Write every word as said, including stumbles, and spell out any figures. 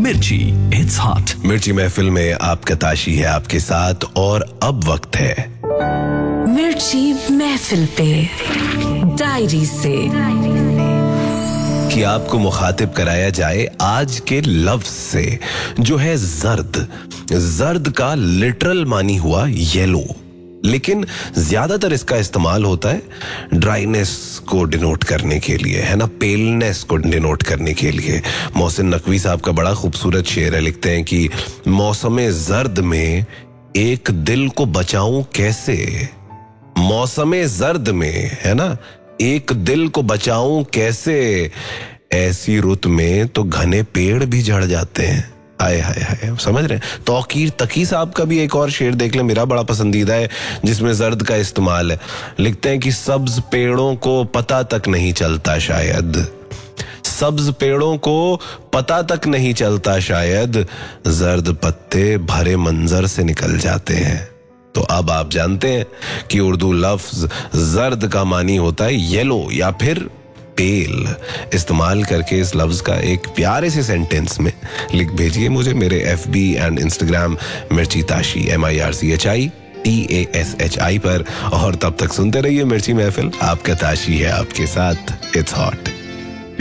मिर्ची, it's hot. मिर्ची महफिल में आपका ताशी है आपके साथ और अब वक्त है मिर्ची महफिल पे डायरी से कि आपको मुखातिब कराया जाए आज के लफ्ज से जो है जर्द। जर्द का लिटरल मानी हुआ येलो, लेकिन ज्यादातर इसका इस्तेमाल होता है ड्राइनेस को डिनोट करने के लिए, है ना, पेलनेस को डिनोट करने के लिए। मोहसिन नकवी साहब का बड़ा खूबसूरत शेर है, लिखते हैं कि मौसमे जर्द में एक दिल को बचाऊं कैसे, मौसमे जर्द में, है ना, एक दिल को बचाऊं कैसे, ऐसी रुत में तो घने पेड़ भी झड़ जाते हैं। हाय हाय हाय, समझ रहे हैं। तौकीर तकी साहब का भी एक और शेर देख लें, मेरा बड़ा पसंदीदा है, जिसमें जर्द का इस्तेमाल है। लिखते हैं कि सब्ज पेड़ों को पता तक नहीं चलता शायद, सब्ज पेड़ों को पता तक नहीं चलता शायद, जर्द पत्ते भरे मंजर से निकल जाते हैं। तो अब आप जानते हैं कि उर्दू लफ्ज जर्द का मानी होता है येलो या फिर पेल। इस्तेमाल करके इस लफ्ज का एक प्यारे से सेंटेंस में लिख भेजिए मुझे मेरे एफ बी एंड इंस्टाग्राम मिर्ची Tashi, M I R C H I T A S H I पर। और तब तक सुनते रहिए मिर्ची महफिल, आपका ताशी है आपके साथ, इट्स हॉट।